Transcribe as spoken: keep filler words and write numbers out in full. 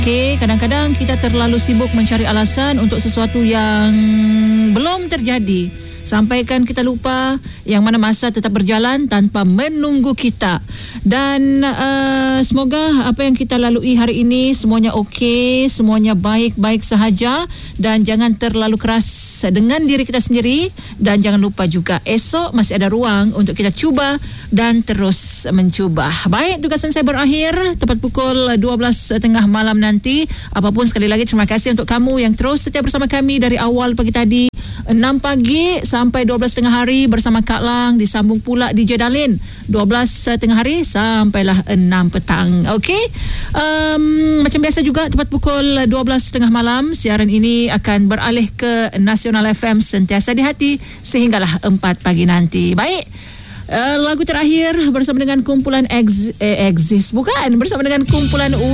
Okey, kadang-kadang kita terlalu sibuk mencari alasan untuk sesuatu yang belum terjadi. Sampaikan kita lupa yang mana masa tetap berjalan tanpa menunggu kita. Dan uh, semoga apa yang kita lalui hari ini semuanya okey, semuanya baik-baik sahaja, dan jangan terlalu keras dengan diri kita sendiri, dan jangan lupa juga esok masih ada ruang untuk kita cuba dan terus mencuba. Baik, tugasan saya berakhir tepat pukul dua belas tiga puluh malam nanti. Apapun, sekali lagi terima kasih untuk kamu yang terus setia bersama kami dari awal pagi tadi, enam pagi sampai dua belas tengah hari bersama Kak Lang, disambung pula D J Dalin dua belas tengah hari sampailah enam petang. Okey, um, macam biasa juga tepat pukul dua belas tengah malam siaran ini akan beralih ke Nasional F M, sentiasa di hati sehinggalah empat pagi nanti. Baik, uh, lagu terakhir bersama dengan kumpulan Ex, eh, Exist bukan bersama dengan kumpulan